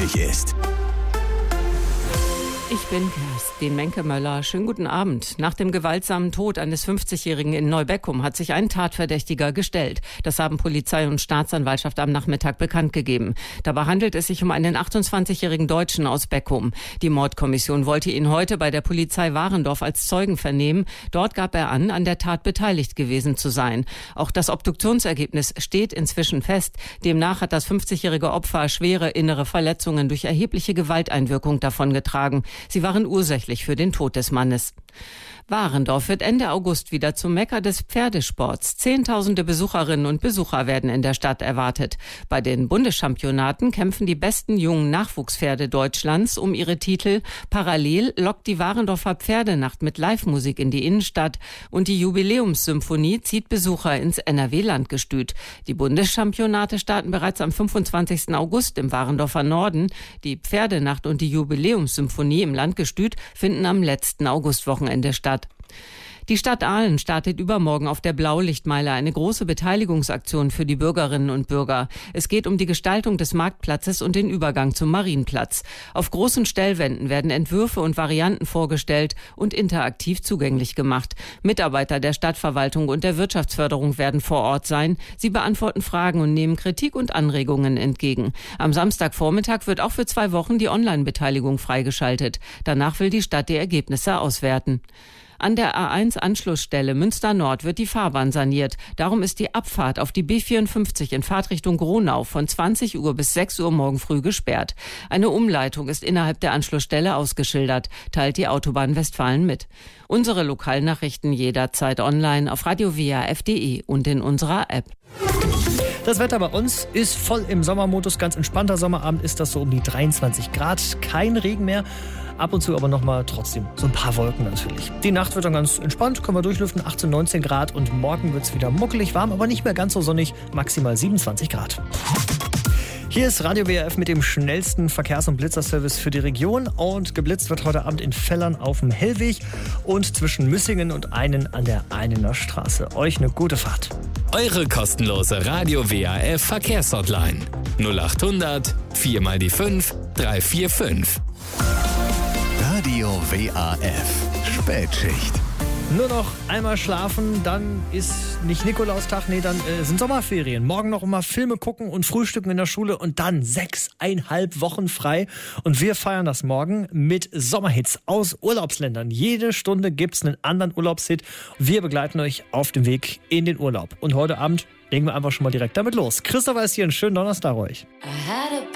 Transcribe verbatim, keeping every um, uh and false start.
wichtig ist. Ich bin Kerstin Menke-Möller. Schönen guten Abend. Nach dem gewaltsamen Tod eines fünfzigjährigen in Neubeckum hat sich ein Tatverdächtiger gestellt. Das haben Polizei und Staatsanwaltschaft am Nachmittag bekannt gegeben. Dabei handelt es sich um einen achtundzwanzigjährigen Deutschen aus Beckum. Die Mordkommission wollte ihn heute bei der Polizei Warendorf als Zeugen vernehmen. Dort gab er an, an der Tat beteiligt gewesen zu sein. Auch das Obduktionsergebnis steht inzwischen fest. Demnach hat das fünfzigjährige Opfer schwere innere Verletzungen durch erhebliche Gewalteinwirkung davongetragen. Sie waren ursächlich für den Tod des Mannes. Warendorf wird Ende August wieder zum Mekka des Pferdesports. Zehntausende Besucherinnen und Besucher werden in der Stadt erwartet. Bei den Bundeschampionaten kämpfen die besten jungen Nachwuchspferde Deutschlands um ihre Titel. Parallel lockt die Warendorfer Pferdenacht mit Live-Musik in die Innenstadt und die Jubiläumssymphonie zieht Besucher ins N R W-Landgestüt. Die Bundeschampionate starten bereits am fünfundzwanzigsten August im Warendorfer Norden. Die Pferdenacht und die Jubiläumssymphonie im Landgestüt finden am letzten Augustwochenende statt. Die Stadt Aalen startet übermorgen auf der Blaulichtmeile eine große Beteiligungsaktion für die Bürgerinnen und Bürger. Es geht um die Gestaltung des Marktplatzes und den Übergang zum Marienplatz. Auf großen Stellwänden werden Entwürfe und Varianten vorgestellt und interaktiv zugänglich gemacht. Mitarbeiter der Stadtverwaltung und der Wirtschaftsförderung werden vor Ort sein. Sie beantworten Fragen und nehmen Kritik und Anregungen entgegen. Am Samstagvormittag wird auch für zwei Wochen die Online-Beteiligung freigeschaltet. Danach will die Stadt die Ergebnisse auswerten. An der A eins Anschlussstelle Münster Nord wird die Fahrbahn saniert. Darum ist die Abfahrt auf die B vierundfünfzig in Fahrtrichtung Gronau von zwanzig Uhr bis sechs Uhr morgen früh gesperrt. Eine Umleitung ist innerhalb der Anschlussstelle ausgeschildert, teilt die Autobahn Westfalen mit. Unsere Lokalnachrichten jederzeit online auf radio w a f punkt d e und in unserer App. Das Wetter bei uns ist voll im Sommermodus. Ganz entspannter Sommerabend ist das so um die dreiundzwanzig Grad. Kein Regen mehr. Ab und zu aber nochmal trotzdem so ein paar Wolken natürlich. Die Nacht wird dann ganz entspannt, können wir durchlüften, achtzehn, neunzehn Grad. Und morgen wird es wieder muckelig warm, aber nicht mehr ganz so sonnig, maximal siebenundzwanzig Grad. Hier ist Radio W R F mit dem schnellsten Verkehrs- und Blitzerservice für die Region. Und geblitzt wird heute Abend in Fellern auf dem Hellweg und zwischen Müssingen und Einen an der Einener Straße. Euch eine gute Fahrt. Eure kostenlose Radio W R F Verkehrshotline null achthundert vier mal die fünf drei vier fünf. Radio W A F Spätschicht. Nur noch einmal schlafen, dann ist nicht Nikolaustag, nee, dann äh, sind Sommerferien. Morgen noch mal Filme gucken und frühstücken in der Schule und dann sechseinhalb Wochen frei. Und wir feiern das morgen mit Sommerhits aus Urlaubsländern. Jede Stunde gibt's einen anderen Urlaubshit. Wir begleiten euch auf dem Weg in den Urlaub. Und heute Abend legen wir einfach schon mal direkt damit los. Christopher ist hier, einen schönen Donnerstag euch.